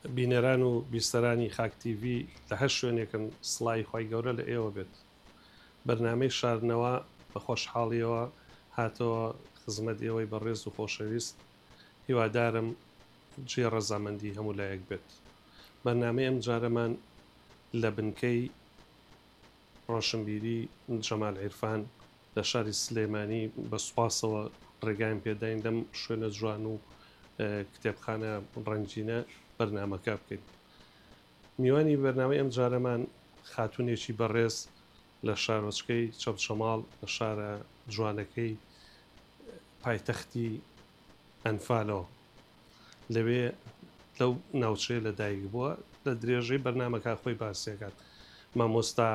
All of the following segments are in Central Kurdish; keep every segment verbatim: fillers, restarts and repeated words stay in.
بینەران و بیستەرانی خاک تیڤی لە هەر شوێنێکن سڵای خی گەورە لە ئێوە بێت. بەرنامەی شاردنەوە بە خۆشحاڵیەوە هاتەوە خزمەت ئێوەی بەڕێز و خۆشەویست. هیوادارم جێ ڕەزامەندی هەموو لایەک بێت. بەرنامەی ئەم جارەمان لە بنکەی ڕۆشنبیری جەمال عیرفان لە شاری سلێمانی بە سوپاسەوە ڕێگایم پێداین دەم شوێنە جوان و کتێبخانە ڕەنگینە بەرنامەکە بکەین. میوانی بەرنامەی ئەم جارەمان خاتونێکی بەڕێز لە شارۆچکەی چەمچەماڵ لە شارە جوانەکەی پایتەختی ئەنفالەوە لەوێ لەو ناوچەیە لە دایک بووە. لە درێژەی بەرنامەکە خۆی باسیەکات. مامۆستا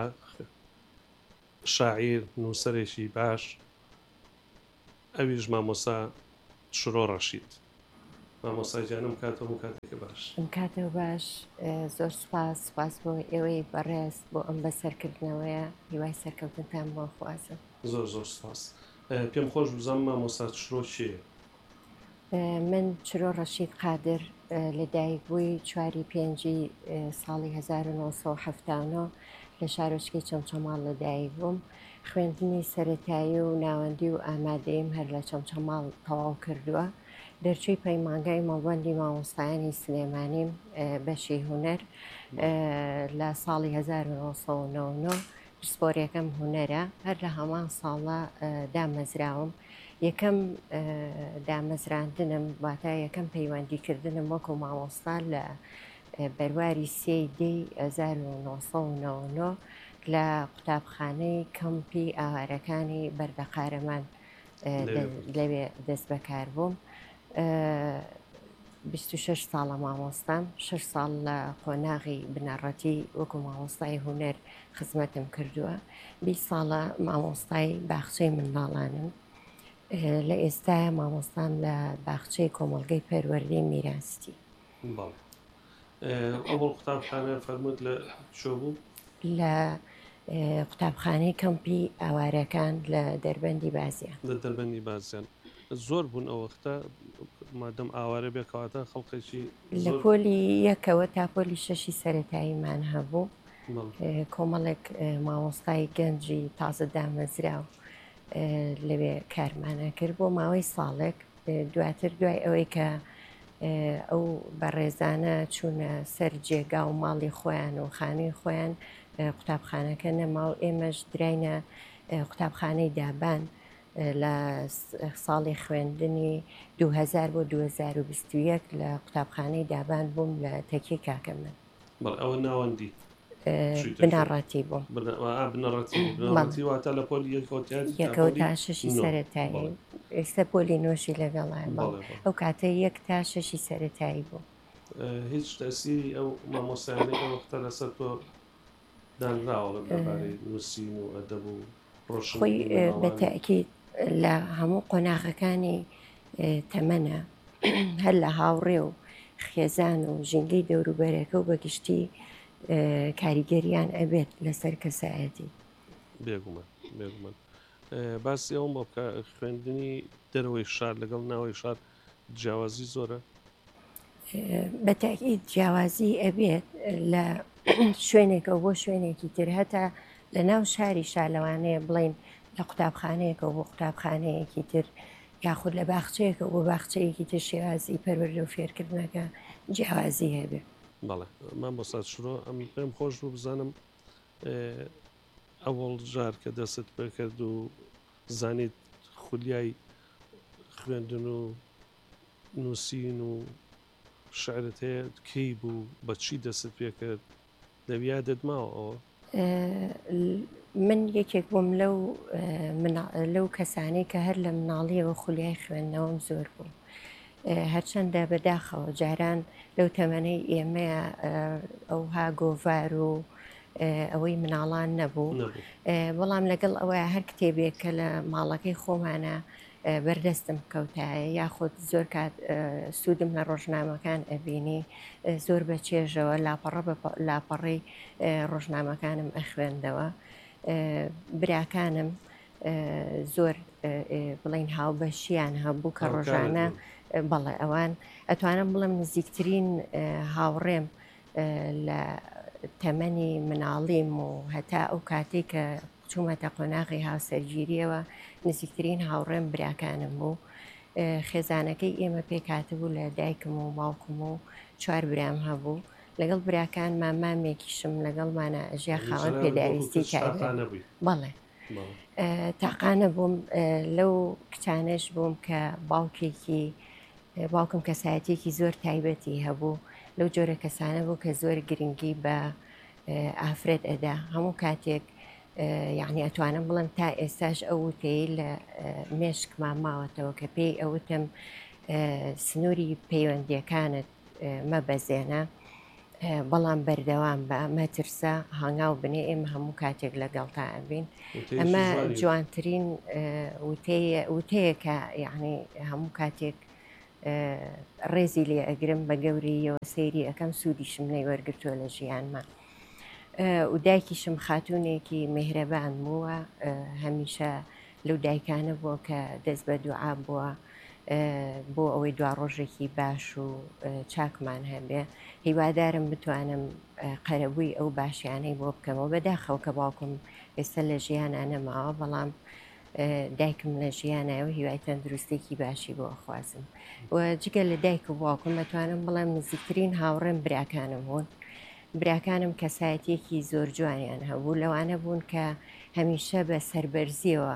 شاعیر نووسەرێکی باش ئەویش مامۆسا شرۆ ڕەشید. مامۆساجانم کاتەوە کاتێکە باش کاتەوە باش. زۆر سوپاس سوپاس بۆ ئێوەی بەڕێز بۆ ئەم بەسەرکردنەوەیە هیوای سەرکەوتنتان بۆ خوازم. زۆر زۆر سپاس. پێم خۆش بزانم مامۆستا شرۆ چییە؟ من چرۆ ڕەشید قادر لەدایک بووی چواری پێنجی ساڵی هەزار و نۆ سەد و هەفتاد و نۆ لە شارۆچکەی چەمچەماڵ لەدایک بووم. خوێندنی سەرەتایی و ناوەندی و ئامادەیم هەر لە چەمچەماڵ تەواو کردووە. دەرچووی پەیمانگای مەڵبەندی مامۆستایانی سلێمانیم بەشی هونەر لە ساڵی هەزار و نۆ سەد و نۆ و نۆ پسپۆرەکەم هونەرە. هەر لە هەمان ساڵە دامەزراوم. یەکەم دامەزراندنم واتە یەکەم پەیوەندیکردنم وەکو مامۆستا لە بەرواری سێی دەی هەزار و نۆ سەد و نۆ و نۆ لە قوتابخانەی کەمپی ئاوارەکانی بەردەقارەمان لەوێ دەست بەکار بووم. بیست و شەش ساڵە مامۆستام. شەش ساڵ لە قۆناغی بنەڕەتی وەکو مامۆستای هونەر خزمەتم کردووە. بیست ساڵە مامۆستای باخچەی منداڵانم. لە ئێستاە مامۆستام لە باخچەی کۆمەڵگەی پەروەردەی میراستی. ئەوڵ قوتابخانە فەرمووت لە شۆ بوو؟ لە قوتابخانەی کەمپی ئاوارەکان لە دەربەندی بازیان. لە دەربەندی بازیان زۆر بوون ئەو وەختە مادەم ئاوارە بێکەواتە خەڵقێکی لە پۆلی یەکەوە تا پۆلی شەشی سەرەتاییمان هەبوو. کۆمەڵێک مامۆستای گەنجی تازە دامەزراو لەوێ کارمانە کرد بۆ ماوەی ساڵێک. دواتر دوای ئەوەی کە ئەو بەڕێزانە چوونە سەر جێگا و ماڵی خۆیان و خانەی خۆیان قوتابخانەکە نەما و ئێمەش دراینە قوتابخانەی دابان لە ساڵی خوێندنی دووهەزار بۆ دووهەزار و بیست و یەک لە قوتابخانەی دابان بووم لە تەکیی کاکە من. ئەوە ناوەندی بنەڕەتی بووم. بنەڕەتی واتە لە پۆلی یەکەوە تا شەشی سەرەتایی. ئێستا پۆلی نۆشی لەگەڵای ئەو کاتە یەک تا شەشی سەرەتایی بوو. هیچ تەسیری ئەو مامۆستایانەی ئەو وەختە لەسەر تۆ دانراوە لەبارەی نووسین و ئەدەب و ڕۆشن؟ خۆی بەتەئکید لە هەموو قۆناغەکانی تەمەنە هەر لە هاوڕێ و خێزان و ژینگەی دەوروبەرەکە و بەگشتی کاریگەریان ئەبێت لەسەر کەسایەتی. بێگومان بێگومان. باسی ئەوم بۆ بکە خوێندنی دەرەوەی شار لەگەڵ ناوەی شار جیاوازی زۆرە؟ بەتەئکید جیاوازی ئەبێت لە شوێنێکەوە بۆ شوێنێکی تر. هەتا لە ناو شاری شارلەوانەیە بڵین لە قوتابخانەیەکەوە بۆ قوتابخانەیەکی تر یاخود لە باخچەیەکە بۆ باخچەیەکی تر شێوازی پەروەردە و فێرکردنەکە جیاوازی هەبێت. بەڵێ مامۆستا شرۆ ئەم پێم خۆش بوو بزانم ئەوڵ جار کە دەست پێکرد و زانیت خولیای خوێندن و نووسین و شعرت هەیە کەی بوو بەچی دەست پێکرد لەویادت ماوە ئەوە؟ من یەکێک بووم لەو لەو کەسانەی کە هەر لە مناڵیەوە خولیای خوێندنەوەم زۆر بوو. هەرچەندە بەداخەوە جاران لەو تەمەنەی ئێمەیە ئەوها گۆڤار و ئەوەی مناڵان نەبوو. بەڵام لەگەڵ ئەوەیە هەر کتێبێک کە لە ماڵەکەی خۆمانە بەردەستم کەوتایە یاخود زۆر کات سوودم لە ڕۆژنامەکان ئەبینی زۆر بە چێژەوە لاپەڕە لاپەڕی ڕۆژنامەکانم ئەخوێندەوە. براکانم زۆر بڵین هاوبەشیان هەبوو کە ڕۆژانە بەڵێ ئەوان ئەتوانم بڵم نزیکترین هاوڕێم لە تەمەنی مناڵیم و هەتا ئەو کاتێک کە چوومەتە قۆناغی هاوسەرگیریەوە نزیکترین هاوڕێم براکانم بوو. خێزانەکەی ئێمە پێکاتبوو لە دایکم و باوکم و چوار برام هەبوو. لەگەڵ براکان مامامێکیشم لەگەڵمانە ئەژیا خاوەن پێداویستی تایبەت. بەڵێ تاقانە بووم لەو کچانش بووم کە باوکێکی باوکم کەسایەتێکی زۆر تایبەتی هەبوو. لەو جۆرە کەسانە بوو کە زۆر گرنگی بە ئافرەت ئەدا. هەموو کاتێک یعنی ئەتوانم بڵم تا ئێستاش ئەو وتەی لە مێشکمان ماوەتەوە کە پێی ئەوتم سنووری پەیوەندیەکانت مەبەزێنە، بەڵام بەردەوام بە مەترسە هەنگاو بنێ ئێمە هەموو کاتێک لەگەڵتا ئەبین. ئەمە جوانترین وتەیە کە یعنی هەموو کاتێک ڕێزی لێ ئەگرم بە گەورەیەوە سەیری ئەەکەم سوودیشم لێ وەرگرتووە لە ژیانمە. و دایکیشم خاتوونێکی میهرەبان بووە، هەمیشە لەو دایکانە بووە کە دەست بە دوعا بووە بۆ ئەوەی دوا ڕۆژێکی باش و چاکمان هەبێ. هیوادارم بتوانم قەرەبووی ئەو باشیانەی بۆ بکەمەوە بەداخەوە کە باوکم ئێستا لە ژیانە نەماوە، بەڵام دایکم لە ژیانایەوە هیوای تەندروستێکی باشی بۆ ئەخوازم. و جگە لە دایک و باوکم ئەتوانم بڵێم نزیکترین هاوڕێم براکانم بوون. براکانم کەسایەتێکی زۆر جوانیان هەبوو، لەوانە بوون کە هەمیشە بە سەربەرزیەوە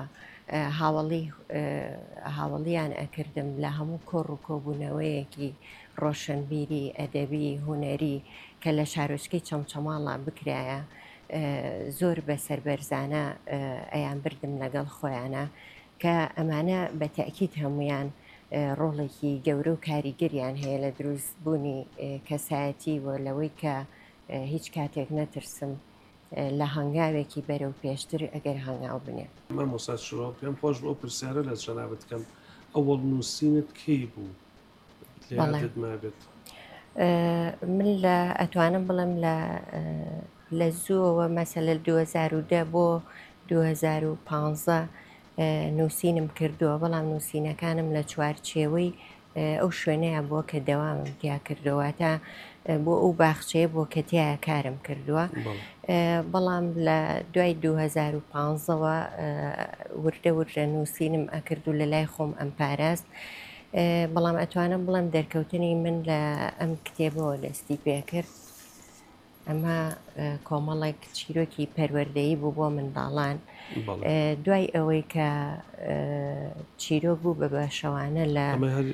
هاوڵیان ئەکردم لە هەموو کۆڕ و کۆبوونەوەیەکی ڕۆشنبیری ئەدەبی هوەری کە لە شارۆچکەی چەمچەماڵە بکرایە زۆر بە سەربەرزانە ئەیان بردم لەگەڵ خۆیانە کە ئەمانە بە تەئکید هەمویان ڕۆڵێکی گەورە و کاریگەریان هەیە لە دروستبوونی کەسایەتی و لەوەی کە هیچ کاتێک نەترسم لە هەنگاوێکی بەرەو پێشتر ئەگەر هەنگاو بنێ. مامۆستا شڕۆ پێم خۆش بۆ پرسیارە لە جەنابەت بکەم، ئەوەڵ نووسینت کەی بوو لێیادت مابێت؟ من لە ئەتوانم بڵم لە زووەوە مەسەلە دوو هەزار و دە بۆ دوو هەزار و پانزە نووسینم کردووە، بەڵام نووسینەکانم لە چوارچێوەی ئەو شوێنەیە بووە کە دەوامم تیا کردەوەتە بۆ ئەو باخچەیە بۆ کە تایە کارم کردووە. بەڵام لە دوای دوو هەزار و پانزەوە وردە وردە نووسینم ئەکرد و لە لای خۆم ئەم پاراست. بەڵام ئەتوانم بڵم دەرکەوتنی من لە ئەم کتێبەوە دەستی پێکرد. ئەمە کۆمەڵێک چیرۆکی پەروەردەیی بوو بۆ منداڵان. دوای ئەوەی کە چیرۆک بوو بە باشەوانە لە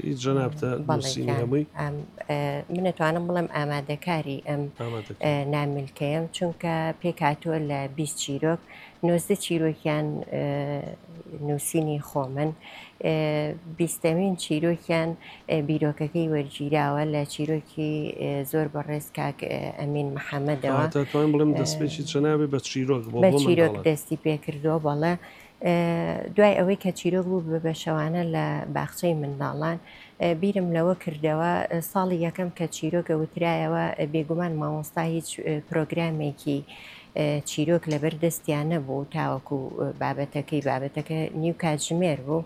من ئەتوانم بڵم ئامادەکاری ئەم نامیلکەیەم، چونکە پێکاتووە لە بیست چیرۆک نۆزدە چیرۆکیان نووسینی خۆمن، بیستەمین چیرۆکیان بیرۆکەکەی وەرگیراوە لە چیرۆکی زۆر بەڕێز کاک ئەمین محەممەدەوە بڵم دەستپێکی چەناوێ بە چیرۆک بە چیرۆک دەستی پێکردەوە. بەڵێ دوای ئەوەی کە چیرۆک بوو بە بەشەوانە لە باخچەی منداڵان بیرم لەوە کردەوە ساڵی یەکەم کە چیرۆکە وترایەوە بێگومان مامۆستا هیچ پرۆگرامێکی چیرۆک لەبەر دەستیان نەبوو تاوەکو بابەتەکەی بابەتەکە نیو کاتژمێر بوو.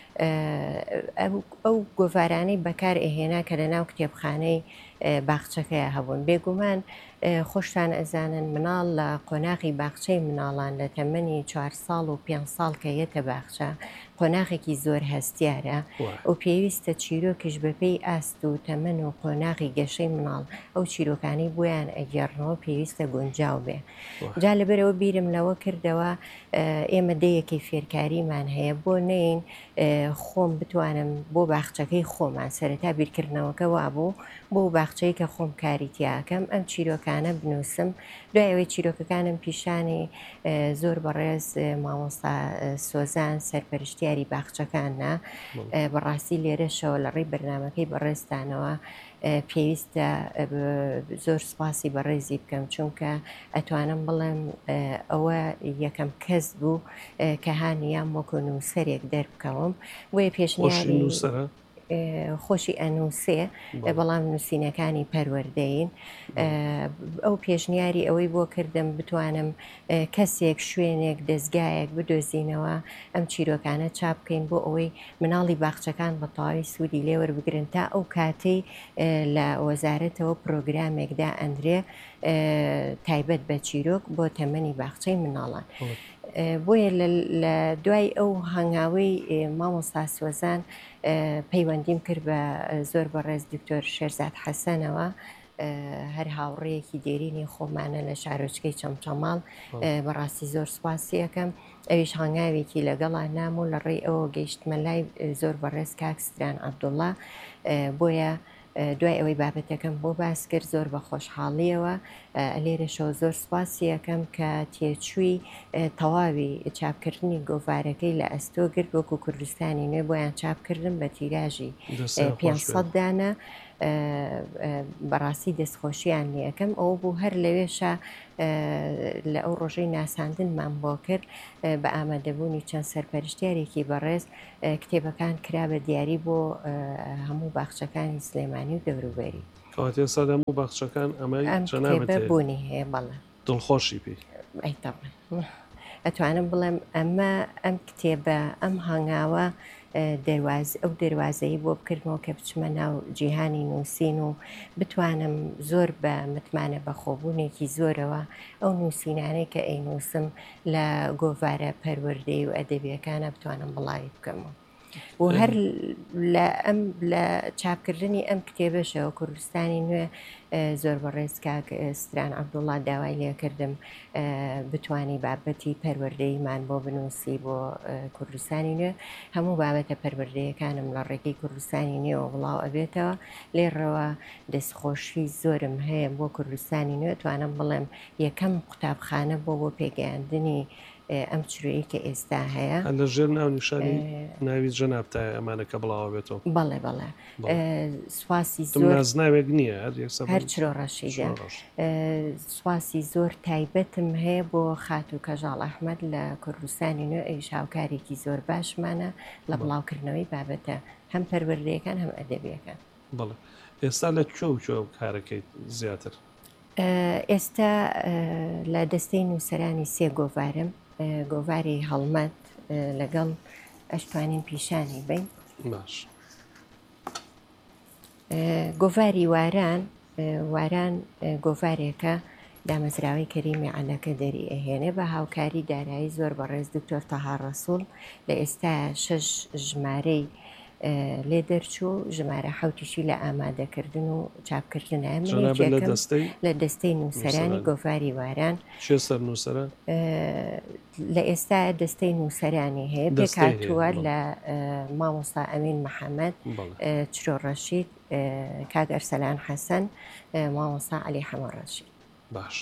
ئەو گۆڤارانەی بەکار ئەهێنا کە لە ناو کتێبخانەی باخچەکەیە هەبوون. بێگومان خۆشتان ئەزانن مناڵ لە قۆناغی باخچەی مناڵان لە تەمەنی چوار ساڵ و پێنج ساڵ کە یەتە باخچە قۆناغێکی زۆر هەستیارە و پێویستە چیرۆکش بەپێی ئاست و تەمەن و قۆناغی گەشەی مناڵ ئەو چیرۆکانی بۆیان ئەگەڕنەوە پێویستە گونجاو بێ. جا لەبەرەوە بیرم لەوە کردەوە ئێمە دەیەکی فێرکاریمان هەیە بۆ نین خۆم بتوانم بۆ باخچەکەی خۆمان سەرەتا بیرکردنەوەکە وا بوو بۆ باخچەی کە خۆم کاریتیاکەم ئەم چیرۆکانە بنووسم. دوای ئەوەی چیرۆکەکانم پیشانی زۆر بەڕێز مامۆستا سۆزان سەرپەرشتیاری باخچەکانە بەڕاستی لێرەشەوە لە ڕێی بەرنامەکەی بەڕێزدانەوە پێویستە زۆر سپاسی بەڕێزی بکەم، چونکە ئەتوانم بڵێم ئەوە یەکەم کەس بوو کە هانیان وەکو نووسەرێک دەربکەوم بۆیە پێشنیاری خۆشی ئەنووسێ بەڵام نووسینەکانی پەروەردەین ئەو پێشنیاری ئەوەی بۆ کردم بتوانم کەسێک شوێنێک دەستگایەک بدۆزینەوە ئەم چیرۆکانە چاپ بکەین بۆ ئەوەی مناڵی باخچەکان بە تەواوی سوودی لێوەربگرن تا ئەو کاتەی لە وەزارەتەوە پرۆگرامێکدا ئەندرێ تایبەت بە چیرۆک بۆ تەمەنی باخچەی مناڵان. بۆیە لە دوای ئەو هەنگاوەی مامۆستا سۆزان پەیوەندیم کرد بە زۆر بەڕێز دکتۆر شێرزاد حەسەنەوە هەر هاوڕێیەکی دێرینی خۆمانە لە شارۆچکەی چەمچەماڵ بەڕاستی زۆر سوپاسی یەکەم ئەویش هەنگاوێکی لەگەڵا نام و لە ڕێی ئەوە گەیشتمە لای زۆر بەڕێز کاک ستران عەبدوڵڵا بۆیە دوای ئەوەی بابەتەکەم بۆ باس کرد زۆر بە خۆشحاڵیەوە لێرەشەوە زۆر سوپاسی یەکەم کە تێچووی تەواوی چاپکردنی گۆڤارەکەی لە ئەستۆگرت وەکو کوردستانی نوێ بۆیان چاپکردن بە تیراژی پێنجسەد دانە بەڕاستی دەستخۆشییان یەکەم ئەوە بوو هەر لەوێشە لە ئەو ڕۆژەی ناساندنمان بۆ کرد بە ئامادەبوونی چەند سەرپەرشتیارێکی بەڕێز کتێبەکان کرا بە دیاری بۆ هەموو باخچەکانی سلێمانی و دەوروبەری. کاتێ سەد هەموو باخچەکان ئەمەی بوونی هەیە بەڵێ دڵخۆشی پێی ئەتوانم بڵێم ئەمە ئەم کتێبە ئەم هەنگاوە ئەو دەواازەیی بۆ بکردمەوە کە بچمە ناو جیهانی نووسین و بتوانم زۆر بە متمانە بەخۆبوونێکی زۆرەوە ئەو نووسینانەی کە ئەینووسم لە گۆڤارە پەروەردەی و ئەدەبیەکانە بتوانم بڵاوی بکەمەوە. و هەر لە ئەم لە چاپکردنی ئەم کتێبەشەوە کوردستانی نوێ زۆر بەڕێز کاک ستران عەبدوڵڵا داوای لێکردم بتوانی بابەتی پەروەردەیمان بۆ بنووسی بۆ کوردستانی نوێ هەموو بابەتە پەروەردەیەکانم لە ڕێگەی کوردستانی نوێەوە بڵاو ئەبێتەوە لێڕەوە دەستخۆشی زۆرم هەیە بۆ کوردستانی نوێ توانم بڵێم یەکەم قوتابخانە بۆ بۆ پێگەیاندنی ئەم چروەیە کە ئێستا هەیە لە ژێر ناو نیشانی ناوی جەنابتایە ئەمانە کە بڵاوە بێتەوە. بەڵێ بەڵێ سواسی زۆر نازناوێک نییە هەر چرۆ ڕەشیدا سواسی زۆر تایبەتم هەیە بۆ خات و کەژاڵ ئەحمەد لە کوردستانی نوێ ئەویش هاوکارێکی زۆر باشمانە لە بڵاوکردنەوەی بابەتە هەم پەروەردەیەکان هەم ئەدەبیەکان. بەڵێ ئێستا لە کوێ و کوێ کارەکەیت زیاتر؟ ئێستا لە دەستەی نووسەرانی سێ گۆڤارم گۆڤاری هەڵمەت لەگەڵ ئەشتوانین پیشانی بین باش گۆڤاری واران واران گۆڤارێکە دامەزراوەی کەریمی عەلەکە دەری ئەهێنێ بە هاوکاری دارایی زۆر بەڕێز دکتۆر تەها ڕەسوول لە ئێستا شەش ژمارەی لێ دەرچوو ژمارە حوتیشی لە ئامادەکردن و چاپکردنە لە دەستەی نووسەرانی گۆڤاری واران سەر نووسەران لە ئێستا دەستەی نووسەرانی هەیە پێکاتووە لە مامۆستا ئەمین محەممەد چرۆ ڕەشید کاک ئەرسەلان حەسەن مامۆستا عەلی حەمە ڕەشید. باش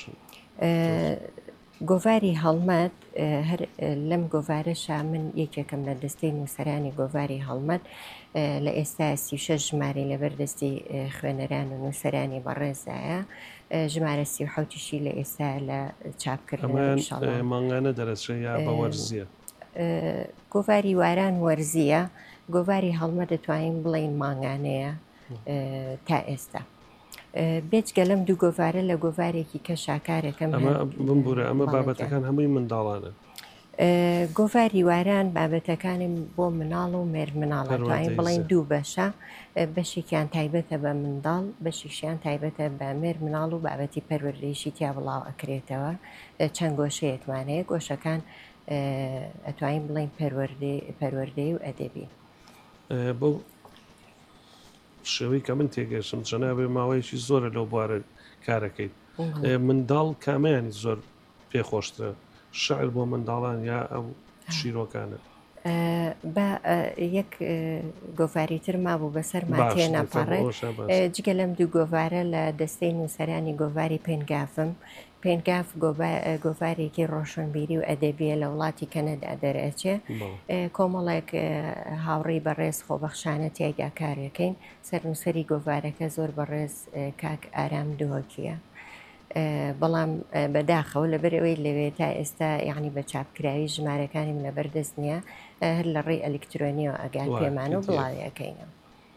گۆڤاری هەڵمەت هەر لەم گۆڤارەشە من یەکێکم لە دەستەی نووسەرانی گۆڤاری هەڵمەت لە ئێستا سی و شەش ژمارەی لەبەردەستی خوێنەران و نووسەرانی بەڕێزایە ژمارە سی و حوتیشی لە ئێستا لە چاپکردن مانگانە دەرەچێت یا بە وەرزیە. گۆڤاری واران وەرزیە گۆڤاری هەڵمەت دەتوانین بڵین مانگانەیە تا ئێستا. بێجگە لەم دوو گۆڤارە لە گۆڤارێکی کە شاکارەکەم بمبورە ئەمە بابەتەکان هەمووی منداڵانە. گۆڤاری واران بابەتەکانی بۆ مناڵ و مێر مناڵە توانین بڵین دوو بەشە بەشێکیان تایبەتە بە منداڵ بەشیشیان تایبەتە بە مێر مناڵ و بابەتی پەروەردەیشی تیا بڵاو ئەکرێتەوە چەند گۆشەیەکمان هەیە گۆشەکان ئەتوانین بڵین پەروەردەی و ئەدەبی. بۆ شێوەی کە من تێگەشتم جەنابێ ماوەیەکی زۆرە لەو بوارە کارەکەیت منداڵ کامیانی زۆر پێخۆشترە شعر بۆ منداڵان یا ئەو شیرۆکانە؟ بە یەک گۆڤاری تر مابوو بەسەر ماتێ نەپەڕێ جگە لەم دوو گۆڤارە لە دەستەی نووسەرانی گۆڤاری پێنگافم پێنگاف گۆڤارێکی ڕۆشنبیری و ئەدەبیە لە وڵاتی کەنەدا دەرەچێ کۆمەڵێک هاوڕێی بەڕێز خۆبەخشانە تێیدا کارەکەین سەرنووسەری گۆڤارەکە زۆر بەڕێز کاک ئارام دۆکیە بەڵام بەداخەوە لەبەرەوەی لەوێ تا ئێستا یعنی بە چاپکراوی ژمارەکانیم لەبەردەست نییە هەر لە ڕێی ئەلکترۆنیەوە ئەگەر پێمان و بڵاویەکەینە.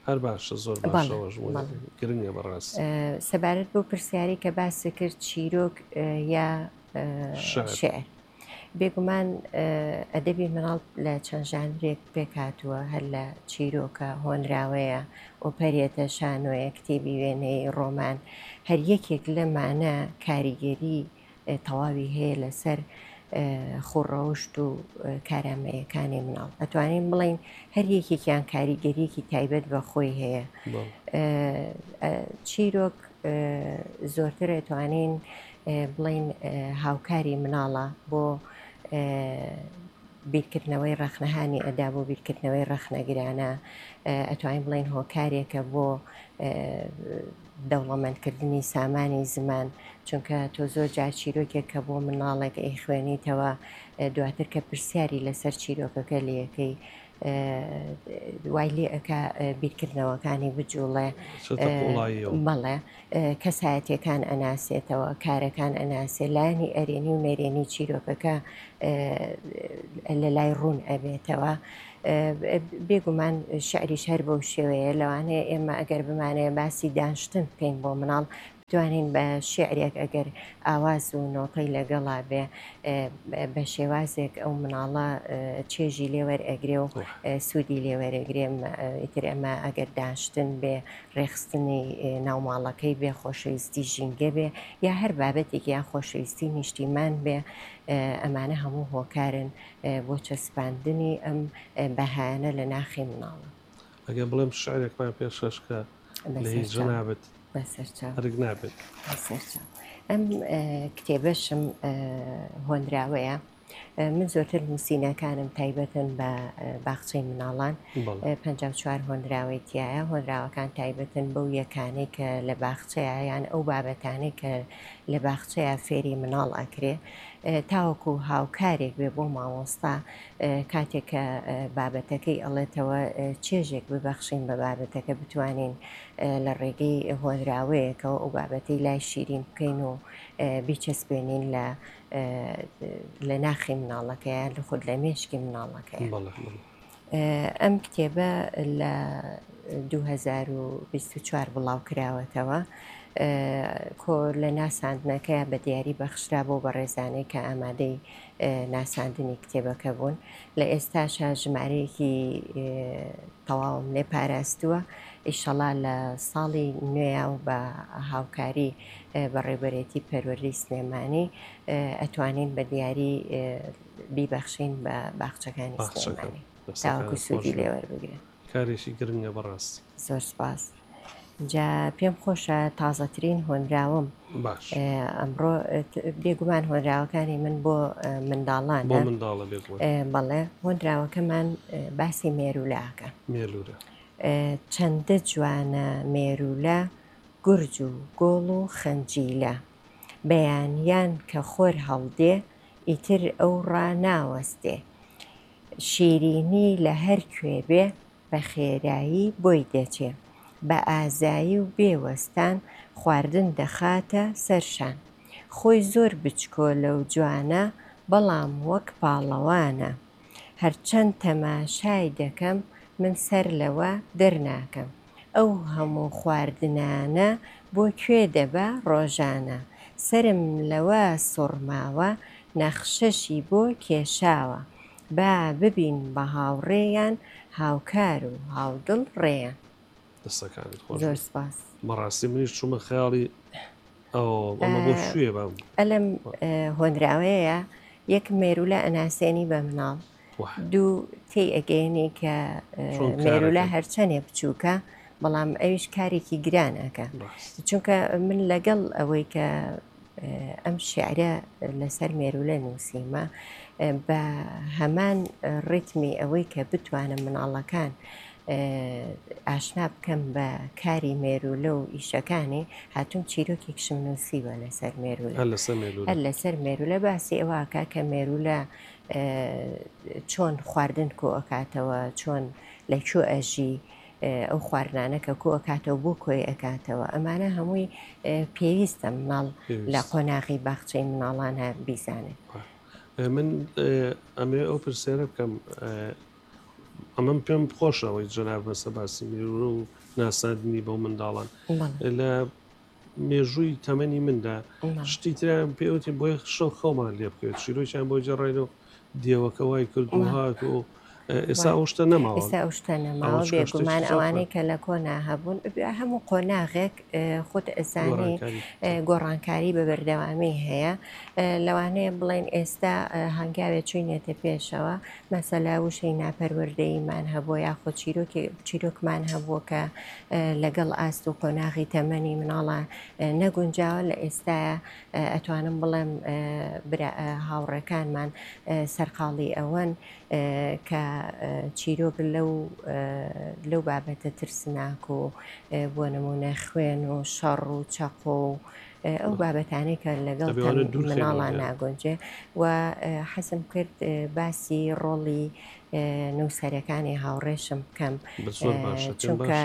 هەر باشە زۆر باشەوەژ گرنگە بەڕاست. سەبارەت بۆ پرسیاری کە باسی کرد چیرۆک یا شعر بێگومان ئەدەبی مناڵ لە چەند ژانرێک پێکاتووە هەر لە چیرۆکە هۆنراوەیە ئۆپەرێتە شانۆیە کتێبی وێنەی ڕۆمان هەر یەکێک لەمانە کاریگەری تەواوی هەیە لەسەر خوڕەوشت و کارامەیەکانی مناڵ ئەتوانین بڵین هەر یەکێکیان کاریگەریەکی تایبەت بە خۆی هەیە. چیرۆک زۆرتر ئەتوانین بڵین هاوکاری مناڵە بۆ بیرکردنەوەی ڕەخنەهانی ئەدا بۆ بیرکردنەوەی ڕەخنەگرانە ئەتوانین بڵین هۆکارێکە بۆ دەوڵەمەندکردنی سامانی زمان چونکە تۆ زۆر جار چیرۆکێک کە بۆ مناڵێک ئەی خوێنیتەوە دواتر کە پرسیاری لەسەر چیرۆکەکە لەکەی وای لێ ئەکا بیرکردنەوەکانی بجوڵێ بەڵێ کەسایەتیەکان ئەناسێتەوە کارەکان ئەناسێ لایەنی ئەرێنی و نەرێنی چیرۆکەکە لە لای ڕوون ئەبێتەوە. بێگومان شعریش هەر بەو شێوەیە لەوانەیە ئێمە ئەگەر بمانەیە باسی دانیشتن بکەین بۆ مناڵ بتوانین بە شعرێک ئەگەر ئاواز و نۆتەی لەگەڵا بێ بە شێوازێک ئەو مناڵە چێژی لێوەرئەگرێ و سوودی لێوەرەگرێ ئیتر ئەمە ئەگەر دانیشتن بێ ڕێخستنی ناوماڵەکەی بێ خۆشەویستی ژینگە بێ یا هەر بابەتێکی یان خۆشەویستی نیشتیمان بێ ئەمانە هەموو هۆکارن بۆ چەسپاندنی ئەم بەهانە لە ناخی مناڵە. ئەگەر بڵێم شعرێکمان پێشەشکە لە هیچ نابێت هەرگ نابێت. ئەم کتێبەشم هۆنراوەیە من زۆرتر نووسینەکانم تایبەتن بە باخچەی مناڵان پەنجاو چوار هۆنراوەی تایە هۆنراوەکان تایبەتن بەو یەکانەی کە لە باخچەیە یان ئەو بابەتانەی کە لە باخچەیە فێری مناڵ ئەکرێ تاوەکو هاوکارێک بێ بۆ مامۆستا کاتێک کە بابەتەکەی ئەڵێتەوە چێژێک ببەخشین بە بابەتەکە بتوانین لە ڕێگەی هۆنراوەیەکەوە ئەو بابەتەی لای شیرین بکەین و بیچەسبێنین لە لە ناخی مناڵەکەیان لە خود لە مێشکی مناڵەکەی. ئەم کتێبە لە دوو هەزار و بیست و چوار بڵاو کراوەتەوە کۆ لە ناساندنەکەی بە دیاری بەخشرا بۆ بەڕێزانەی کە ئامادەی ناساندنی کتێبەکە بوون لە ئێستاشە ژمارەیەکی تەواوم لێ پاراستووە ئیشەڵا لە ساڵی نوێە و بە هاوکاری بە ڕێبەرێتی پەروەردەی سلێمانی ئەتوانین بە دیاری بیبەخشین بە باخچەکانی سلێمانی تاوەکو سوودی لێوەربگرن. کارێکی گرنگە بەڕاست. زۆر سپاس. جا پێم خۆشە تازەترین هۆنراوم ئەمڕۆ بێگومان هۆنراوەکانی من بۆ منداڵان بەڵێ هۆنراوەکەمان باسی مێرولەکە چەندە جوانە مێرولە گورج و گۆڵ و خەنجیلە بەیانیان کە خۆر هەڵدێ ئیتر ئەو ڕناوەستێ شیرینی لە هەر کوێبێ بە خێرایی بۆی دەچێ بە ئازایی و بێوەستان خواردن دەخاتە سەرشان خۆی زۆر بچکۆلە و جوانە بەڵام وەک پاڵەوانە هەرچەند تەماشای دەکەم من سەر لەوە دەرناکەم ئەو هەموو خواردنانە بۆ کوێ دەبا ڕۆژانە سرم لەوە سوڕماوە نەخشەشی بۆ کێشاوە با ببین بە هاوڕێیان هاوکار و هاودڵ ڕێیان. دەستەکانت زۆر سپاس. بەڕاستی منیش چوومە خەیاڵی ئەمە بۆ شوێ بام ئەلم هۆنراوەیە یەک مێرولە ئەناسێنی بە مناڵ دوو تێی ئەگەێنی کە مێرولە هەرچەندێ بچووکە بەڵام ئەویش کارێکی گرانەکە چونکە من لەگەڵ ئەوەی کە ئەم شیعرە لەسەر مێرولە نووسیمە بە هەمان ڕیتمی ئەوەی کە بتوانم مناڵەکان ئاشنا بکەم بە کاری مێرولە و ئیشەکانی هاتوون چیرۆکێکشم نووسیوە لەسەر مێرولە هەر لەسەر مێرولە باسی ئەوەکە کە مێرولە چۆن خواردن کۆ ئەکاتەوە چۆن لەکوێ ئەژی ئەو خواردانە کە کۆ ئەکاتەوە بۆ کۆی ئەکاتەوە ئەمانە هەمووی پێویستە مناڵ لە قۆناغی باخچەی مناڵانە بیزانێت. من ئەمێ ئەو پرسیارە بکەم ئەمەم پێم خۆشەوەی جەناب بەسە باسی میرورە و ناساندنی بەو منداڵان لە مێژووی تەمەنی مندا شتی تریان پێوتی بۆی شەو خەومان لێ بکەوێت شیرۆکیان بۆ جێڕێنەوە دیێوەکە وای کردوهات و ئێستا ئەو شتە نەماوە ئێستا ئەو شتە نەماوە بێگومان ئەوانەی کە لە کۆنا هەبوون هەموو قۆناغێک خۆت ئەزانی گۆڕانکاری بە بەردەوامی هەیە لەوانەیە بڵێن ئێستا هەنگاوێ چوینێتە پێشەوە مەسەلا وشەی ناپەروەردەییمان هەبووە یاخۆ چیرۆکی چیرۆکمان هەبووە کە لەگەڵ ئاست و قۆناغی تەمەنی مناڵە نەگونجاوە لە ئێستاە ئەتوانم بڵێم هاوڕێکانمان سەرقاڵی ئەوەن کە چیرۆک لەو لەو بابەتە ترسناک و بۆ نمونە خوێن و شەڕ و چەق و ئەو بابەتانەی کە لەگەڵ مناڵان ناگۆنجێ و حەزم کرد باسی ڕۆڵی نووسەرەکانی هاوڕێشم بکەم چونکە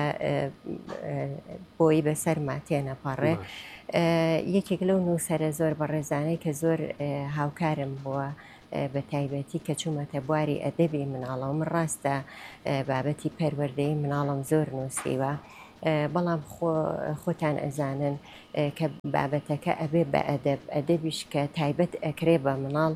بۆی بەسەرما تێنەپەڕێ یەکێک لەو نووسەرە زۆر بەڕێزانەی کە زۆر هاوکارم بووە بە تایبەتی کە چوومەتە بواری ئەدەبی مناڵە و من ڕاستە بابەتی پەروەردەی مناڵم زۆر نووسیوە بەڵام خۆتان ئەزانن کە بابەتەکە ئەبێ بە ئەدەب ئەدەبیش کە تایبەت ئەکرێ بە مناڵ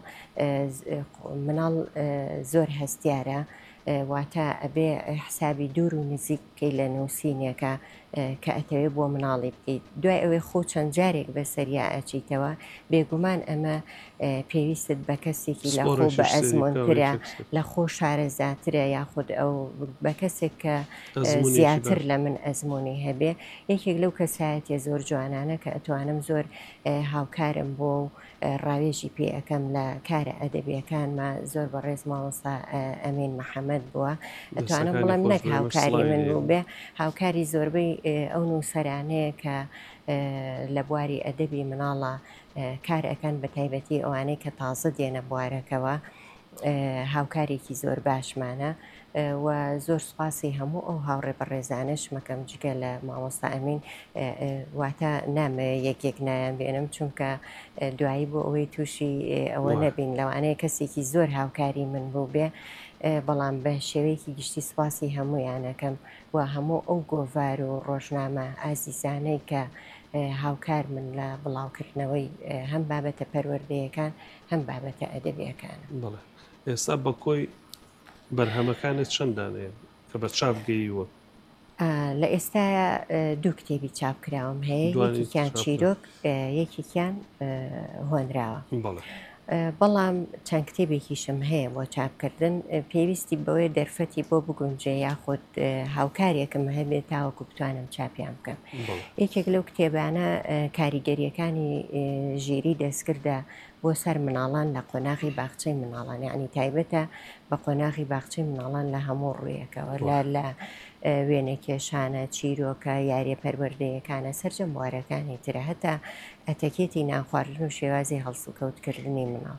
مناڵ زۆر هەستیارە واتە ئەبێ حسابی دوور و نزیککەی لە نووسینەکە کە ئەتەوێت بۆ مناڵی بکەیت دوای ئەوەی خۆ چەند جارێک بەسەریا ئەچیتەوە بێگومان ئەمە پێویستت بە کەسێکی لە خۆ بە ئەزمونترە لە خۆ شارەزاترە یاخود ئەو بە کەسێک کە زیاتر لە من ئەزمموی هەبێ یەکێک لەو کەسایەتە زۆر جوانانە کە ئەتوانم زۆر هاوکارم بۆ و ڕاوێژی پێ ئەەکەم لە کارە ئەدەبیەکانمە زۆر بەڕێز مامۆستا ئەمین محەممەد بووە ئەتوانم بڵم نەک هاوکاری من بوو بێ هاوکاری زۆربەی ئەو نووسەرانەیە کە لە بواری ئەدەبی مناڵە کار ئەەکەن بە تایبەتی ئەوانەی کە تازە دێنە بوارەکەەوە هاوکارێکی زۆر باشمانە و زۆر سپاسی هەموو ئەو هاوڕێ بەڕێزانش مەکەم جگە لە مامۆستا ئەمین واتە نامە یەکێک نایان بێنم چونکە دوایی بۆ ئەوەی تووشی ئەوە نەبین لەوانەیە کەسێکی زۆر هاوکاری من بوو بێ بەڵام بە شێوەیەکی گشتی سپاسی هەمویانەکەم و هەموو ئەو گۆڤار و ڕۆژنامە ئازیزانەی کە هاوکار من لە بڵاوکردنەوەی هەم بابەتە پەروەردەیەکان هەم بابەتە ئەدەبیەکان بڵێ ئێستا بە کۆی بەرهەمەکانت چەندانەیە کە بە چاپ گەیوە لە ئێستا دوو کتێبی چاپکراوم هەیە یەکێکیان چیرۆک یەکێکیان هۆنراوە بەڵام چەند کتێبێکیشم هەیە بۆ چاپکردن پێویستی بەوەی دەرفەتی بۆ بگونجێ یاخود هاوکارێکم هەبێت تاوەکو بتوانم چاپیان بکەم یەکێک لەو کتێبانە کاریگەریەکانی ژیری دەستکردە بۆ سەر مناڵان لە قۆناغی باخچەی مناڵان یعنی تایبەتە بە قۆناغی باخچەی مناڵان لە هەموو ڕوویەکەوە لە لە وێنە کێشانە چیرۆکە یاریە پەروەردەیەکانە سەرجەم بوارەکانی ترە هەتا ئەتەکێتی ناخواردن و شێوازی هەڵس و کەوتکردنی مناڵ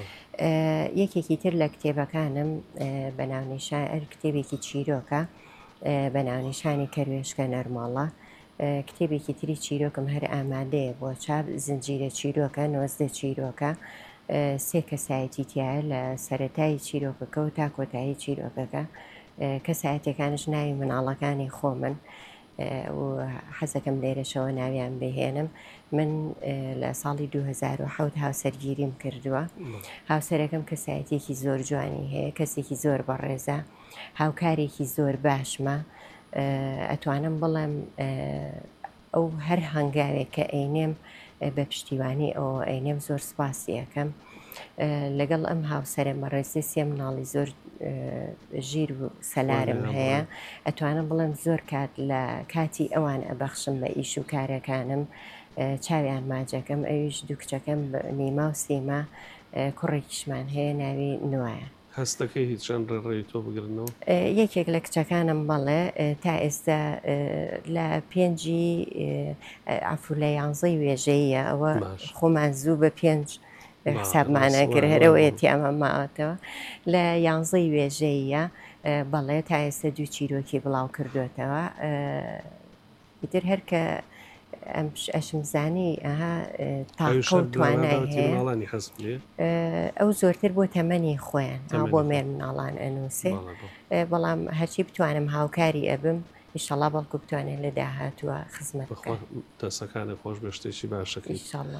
یەکێکی تر لە کتێبەکانم بە ناونیشان ئەر کتێبێکی چیرۆکە بە ناونیشانی کەروێشکە نەرماڵە کتێبێکی تری چیرۆکم هەر ئامادەیە بۆ چاپ زنجیرە چیرۆکە نۆزدە چیرۆکە سێ کەسایەتی تایە لە سەرەتایی چیرۆکەکە و تا کۆتایی چیرۆکەکە کەسایەتەکانش ناوی مناڵەکانی خۆ من و حەزەکەم لێرەشەوە ناویان بهێنم من لە ساڵی دوو هەزار و حەوت هاوسەرگیریم کردووە هاوسەرەکەم کەسایەتێکی زۆر جوانی هەیە کەسێکی زۆر بەڕێزە هاوکارێکی زۆر باشمە ئەتوانم بڵێم ئەو هەر هەنگاوێک کە ئەینێم بە پشتیوانی ئەو ئەینێم زۆر سپاسی ئەەکەم لەگەڵ ئەم هاوسەرە مەڕێزی سێ مناڵی زۆر ژیر و سەلارم هەیە ئەتوانم بڵێم زۆر کات لە کاتی ئەوان ئەبەخشم بە ئیش و کارەکانم چاویان ماجەکەم ئەویش دوو کچەکەم نیما و سیما کوڕێکیشمان هەیە ناوی نوایە هەستەکەی هیچ چەند ڕێڕێی تۆ بگرنەوە یەکێک لە کچەکانم بەڵێ تا ئێستا لە پێنجی ئافو لە یانزەی وێژەیە ئەوە خۆمان زوو بە پێنج حسابمانە کرد هەرەوەیەتی ئەمە ماوەتەوە لە یانزەی وێژەیە بەڵێ تا ئێستا دوو چیرۆکی بڵاو کردوێتەوە ئیتر هەرکە ئەشم زانی ئەها تاقە توانای هەیە مناڵانی حەز لێ ئەو زۆرتر بۆ تەمەنی خۆیان بۆ مێر مناڵان ئەنووسێ بەڵام هەرچی بتوانم هاوکاری ئەبم ئیشەڵا بەڵکو بتوانێت لە داهاتووە خزمەت دەسەکانی خۆش بە شتێکی باشەکەی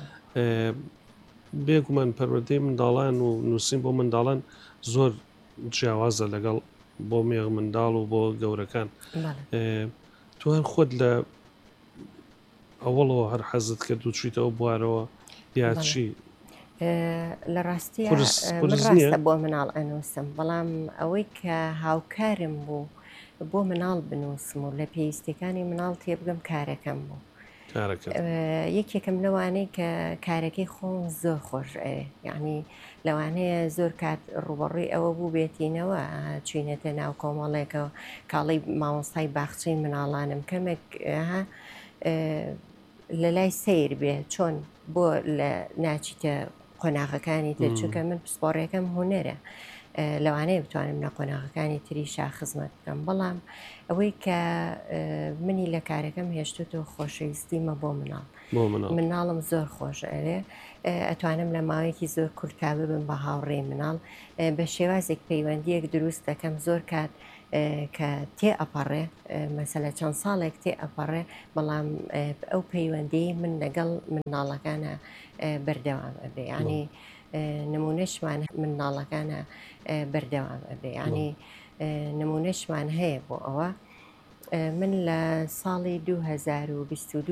بێگومان پەروەردەی منداڵان و نووسین بۆ منداڵان زۆر جیاوازە لەگەڵ بۆ مێغ منداڵ و بۆ گەورەکان توان خۆت لە ئەوڵەوە هەر حەزت کرد و چیتەوە بوارەوە یاچی لە ڕاستی ڕاستە بۆ مناڵ ئەنووسم بەڵام ئەوەی کە هاوکارم بوو بۆ مناڵ بنووسم و لە پێویستەکانی مناڵ تێبگەم کارەکەم بوو یەکێکم لەوانەیە کە کارەکەی خۆم زۆر خۆش یعنی لەوانەیە زۆر کات ڕوبەڕووی ئەوە بوو بێتینەوە چینەتە ناو کۆمەڵێکەوە کاڵی مامۆستای باخچەی مناڵانم کەمێک لە لای سیر بێ چۆن بۆ لە ناچیتە قۆناغەکانی تر چونکە من پسپۆڕەکەم هوەرە لەوانەیە بتوانم لە قۆناغەکانی تریشا خزمەت بکەم بەڵام ئەوەی کە منی لە کارەکەم هێشتوتەوە خۆشەویستیمە بۆ مناڵ مناڵم زۆر خۆش ئەوێ ئەتوانم لە ماوەیەکی زۆر کورتا ببم بە هاوڕێی مناڵ بە شێوازێک پەیوەندیەک دروست دەکەم زۆر کات کە تێ ئەپەڕێ مەسەلە چەند ساڵێک تێ ئەپەڕێ بەڵام ئەو پەیوەندی من لەگەڵ مناڵەکانە بەردەوام ئەبێ ینی نمونەشمان مناڵەکانە بەردەوام ئەبێ ینی نمونەشمان هەیە بۆ ئەوە من لە ساڵی دوو هەزار و بیست و دوو